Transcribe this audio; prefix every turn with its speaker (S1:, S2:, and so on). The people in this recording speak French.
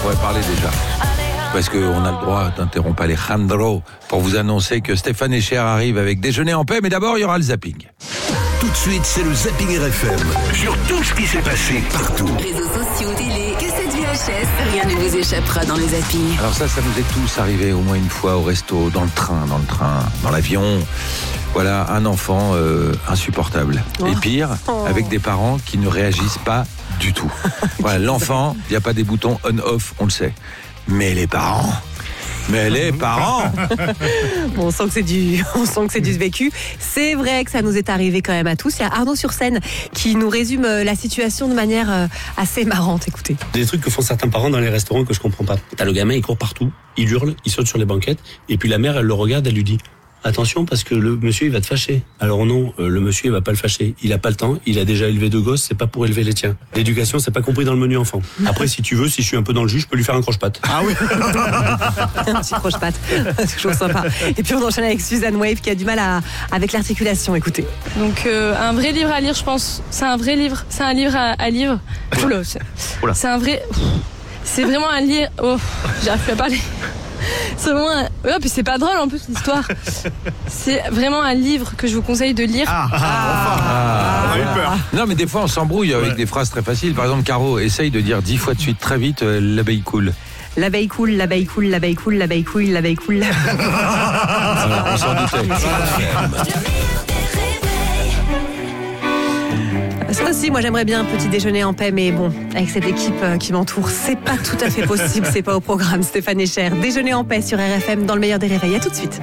S1: pourrait parler déjà. Parce qu'on a le droit d'interrompre Alejandro pour vous annoncer que Stéphane Echer arrive avec Déjeuner en paix, mais d'abord il y aura le zapping.
S2: Tout de suite, c'est le Zapping RFM. Sur tout ce qui s'est passé partout.
S3: Réseaux sociaux, télé, cassette VHS, rien ne vous échappera dans le zapping.
S1: Alors ça nous est tous arrivé au moins une fois au resto, dans le train, dans l'avion. Voilà, un enfant insupportable. Et pire, avec des parents qui ne réagissent pas du tout. Voilà, l'enfant, il n'y a pas des boutons on-off, on le sait. Mais les parents...
S4: Bon, on sent que c'est du vécu. C'est vrai que ça nous est arrivé quand même à tous. Il y a Arnaud sur scène qui nous résume la situation de manière assez marrante. Écoutez.
S5: Des trucs que font certains parents dans les restaurants que je comprends pas. T'as le gamin, il court partout, il hurle, il saute sur les banquettes, et puis la mère, elle le regarde, elle lui dit: attention parce que le monsieur il va te fâcher. Alors non, le monsieur il va pas le fâcher. Il a pas le temps, il a déjà élevé 2 gosses, c'est pas pour élever les tiens. L'éducation c'est pas compris dans le menu enfant. Après si tu veux, si je suis un peu dans le jus, je peux lui faire un croche-patte.
S2: Ah oui.
S4: Un petit croche-patte, toujours sympa. Et puis on enchaîne avec Suzanne Wave qui a du mal avec l'articulation, écoutez.
S6: Donc un vrai livre à lire, je pense. C'est un vrai livre. C'est un livre à lire. Oula. C'est un vrai... C'est vraiment un livre... Oh, j'arrive plus à parler. C'est vraiment ouais, puis c'est pas drôle en plus l'histoire. C'est vraiment un livre que je vous conseille de lire.
S2: On a eu peur.
S1: Non mais des fois on s'embrouille avec des phrases très faciles. Par exemple, Caro, essaye de dire 10 fois de suite très vite l'abeille coule.
S4: L'abeille coule, l'abeille coule, l'abeille coule, l'abeille couille, l'abeille coule.
S1: On s'en doutait.
S4: Ça aussi, moi j'aimerais bien un petit déjeuner en paix, mais bon, avec cette équipe qui m'entoure, c'est pas tout à fait possible, c'est pas au programme. Stéphane Echer, Déjeuner en paix sur RFM dans le meilleur des réveils. À tout de suite.